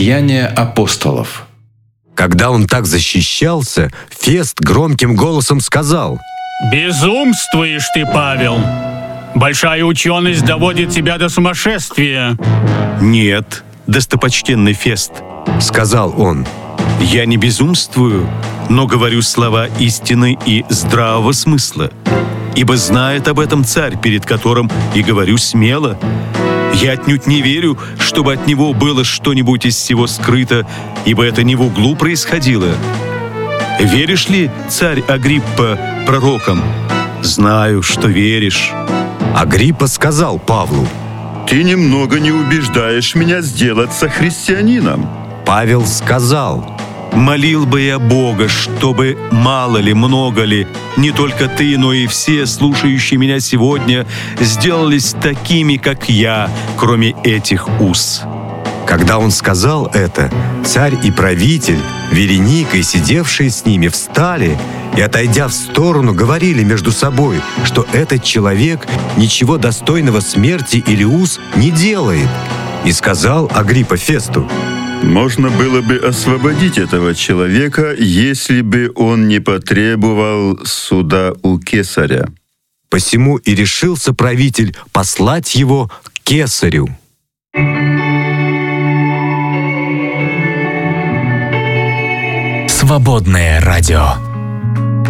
Деяния апостолов. Когда он так защищался, Фест громким голосом сказал: «Безумствуешь ты, Павел! Большая ученость доводит тебя до сумасшествия!» «Нет, достопочтенный Фест», — сказал он, — «я не безумствую, но говорю слова истины и здравого смысла, ибо знает об этом царь, перед которым и говорю смело. Я отнюдь не верю, чтобы от него было что-нибудь из всего скрыто, ибо это не в углу происходило. Веришь ли, царь Агриппа, пророкам? Знаю, что веришь». Агриппа сказал Павлу: «Ты немного не убеждаешь меня сделаться христианином». Павел сказал: «Молил бы я Бога, чтобы мало ли, много ли, не только ты, но и все, слушающие меня сегодня, сделались такими, как я, кроме этих уз». Когда он сказал это, царь и правитель, Вереника и сидевшие с ними, встали и, отойдя в сторону, говорили между собой, что этот человек ничего достойного смерти или уз не делает. И сказал Агриппа Фесту: «Можно было бы освободить этого человека, если бы он не потребовал суда у кесаря». Посему и решился правитель послать его к кесарю. Свободное радио.